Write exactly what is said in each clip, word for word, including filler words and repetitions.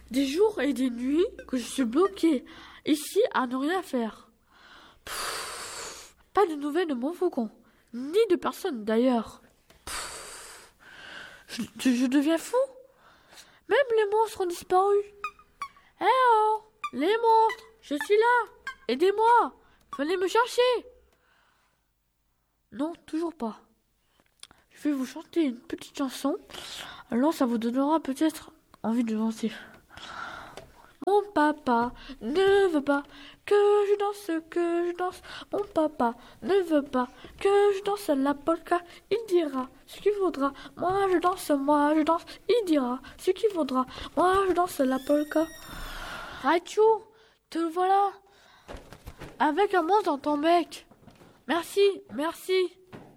des jours et des nuits que je suis bloqué ici à ne rien faire. Pfff, pas de nouvelles de mon faucon, ni de personne d'ailleurs. Pfff, je, je, je deviens fou. Même les monstres ont disparu. Eh oh, les monstres, je suis là. Aidez-moi, venez me chercher. Non, toujours pas. Je vais vous chanter une petite chanson. Alors ça vous donnera peut-être envie de danser. Mon papa ne veut pas que je danse, que je danse. Mon papa ne veut pas que je danse la polka. Il dira ce qu'il vaudra. Moi je danse, moi je danse. Il dira ce qu'il vaudra. Moi je danse la polka. Raichu, te voilà. Avec un monstre dans ton bec. Merci, merci.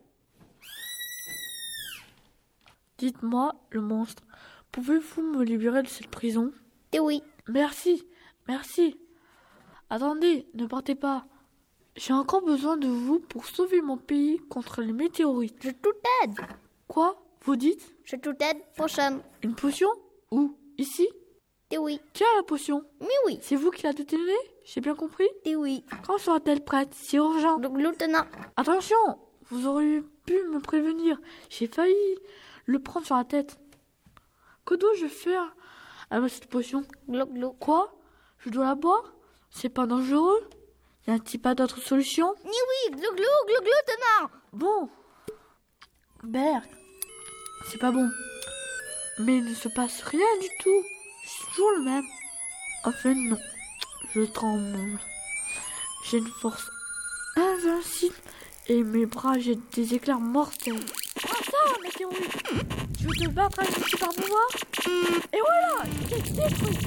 Dites-moi, le monstre, pouvez-vous me libérer de cette prison ? Et oui. Merci, merci. Attendez, ne partez pas. J'ai encore besoin de vous pour sauver mon pays contre les météorites. Je tout aide. Quoi ? Vous dites ? Je tout aide, prochaine. Une potion ? Où ? Ici ? Et oui. Tiens la potion. Mais oui. C'est vous qui la détenez ? J'ai bien compris ? Et oui. Quand sera-t-elle prête ? C'est urgent. Donc, lieutenant. Attention, vous auriez pu me prévenir. J'ai failli le prendre sur la tête. Que dois-je faire avec cette potion ? Glo glo. Quoi ? Je dois la boire ? C'est pas dangereux ? Y a-t-il pas d'autre solution ? Mais oui, glo glo, glo glo, lieutenant. Bon. Berk, c'est pas bon. Mais il ne se passe rien du tout. Je suis toujours le même. Enfin non, je tremble. J'ai une force invincible et mes bras jettent des éclairs mortels. Ah ça, météorite! Tu veux te battre avec le super pouvoir? Et voilà, je t'ai détruit.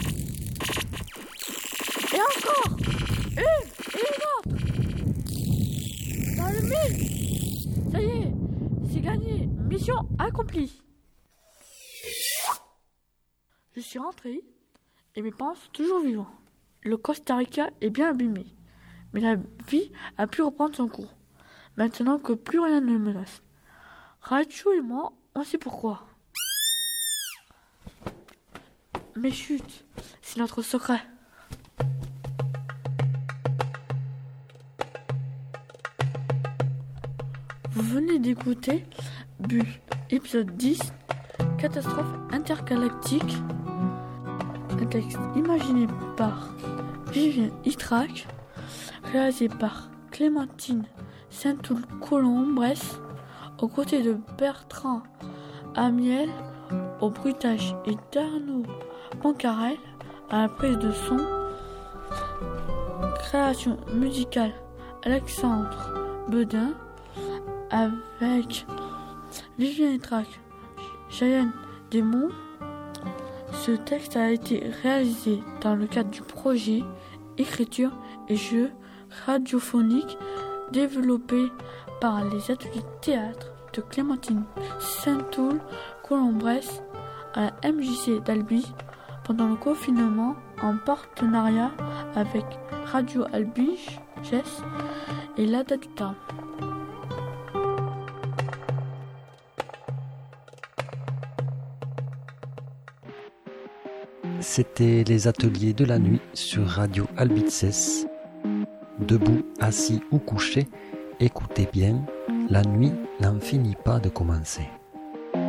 Et encore une et une autre. Dans le mille. Ça y est, c'est gagné. Mission accomplie. Je suis rentré et mes parents sont toujours vivants. Le Costa Rica est bien abîmé, mais la vie a pu reprendre son cours, maintenant que plus rien ne me menace. Raichu et moi, on sait pourquoi. Mais chut, c'est notre secret. Vous venez d'écouter Bulle, épisode dix, Catastrophe intergalactique. Un texte imaginé par Vivien Itrac, réalisé par Clémentine Saint-Toul-Colombres, aux côtés de Bertrand Amiel au bruitage et d'Arnaud Pancarel à la prise de son. Création musicale Alexandre Bedin avec Vivien Itrac, Cheyenne Desmonts. Ce texte a été réalisé dans le cadre du projet Écriture et jeux radiophoniques développé par les ateliers théâtre de Clémentine Saint-Toul-Colombres à la M J C d'Albi pendant le confinement en partenariat avec Radio Albi Gess et l'A D A du Tarn. C'était les ateliers de la nuit sur Radio Albizès. Debout, assis ou couché, écoutez bien, la nuit n'en finit pas de commencer.